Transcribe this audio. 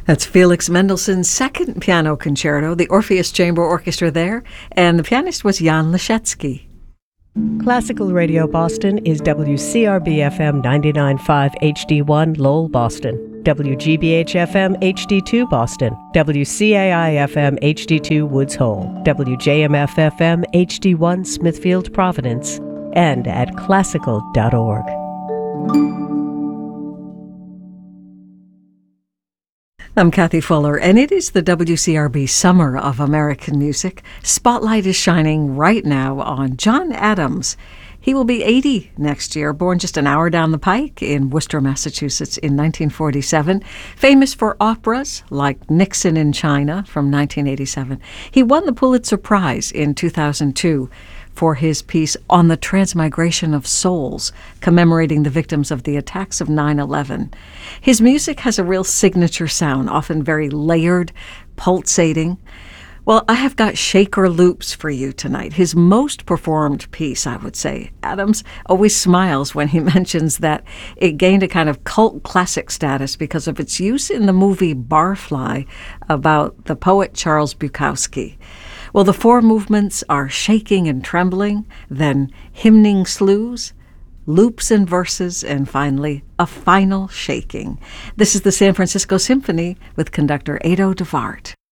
That's Felix Mendelssohn's second piano concerto, the Orpheus Chamber Orchestra there, and the pianist was Jan Leschetski. Classical Radio Boston is WCRB-FM 99.5 HD1 Lowell, Boston, WGBH-FM HD2 Boston, WCAI-FM HD2 Woods Hole, WJMF-FM HD1 Smithfield, Providence, and at classical.org. I'm Kathy Fuller, and it is the WCRB Summer of American Music. Spotlight is shining right now on John Adams. He will be 80 next year, born just an hour down the pike in Worcester, Massachusetts in 1947. Famous for operas like Nixon in China from 1987. He won the Pulitzer Prize in 2002 for his piece on the transmigration of souls, commemorating the victims of the attacks of 9/11. His music has a real signature sound, often very layered, pulsating. Well, I have got Shaker Loops for you tonight, his most performed piece, I would say. Adams always smiles when he mentions that it gained a kind of cult classic status because of its use in the movie Barfly about the poet Charles Bukowski. Well, the four movements are shaking and trembling, then hymning slews, loops and verses, and finally, a final shaking. This is the San Francisco Symphony with conductor Ado Devart.